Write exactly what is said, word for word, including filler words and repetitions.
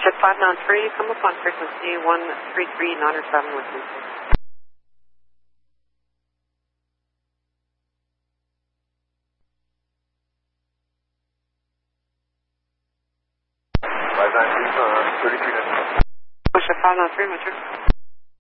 Ship five nine three, come up on frequency one three three nine seven with me. five nine three, uh, thirty-three. Ship five nine three, Richard.